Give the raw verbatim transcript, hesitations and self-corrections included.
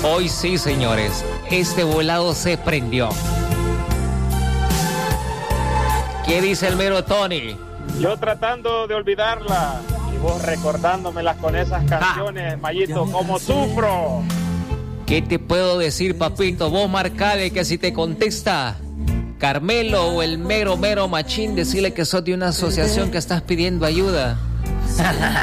Hoy sí, señores, este volado se prendió. ¿Qué dice el mero Tony? Yo tratando de olvidarla y vos recordándomelas con esas canciones, Mayito, como sufro. ¿Qué te puedo decir, papito? Vos marcale que si te contesta Carmelo o el mero mero machín, decirle que sos de una asociación que estás pidiendo ayuda.